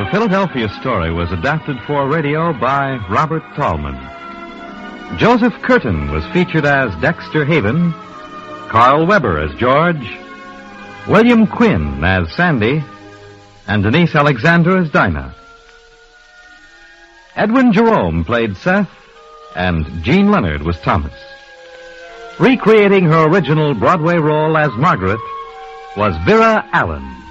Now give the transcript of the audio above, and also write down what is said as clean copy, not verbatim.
The Philadelphia Story was adapted for radio by Robert Tallman. Joseph Curtin was featured as Dexter Haven, Carl Weber as George, William Quinn as Sandy, and Denise Alexander as Dinah. Edwin Jerome played Seth, and Jean Leonard was Thomas. Recreating her original Broadway role as Margaret was Vera Allen.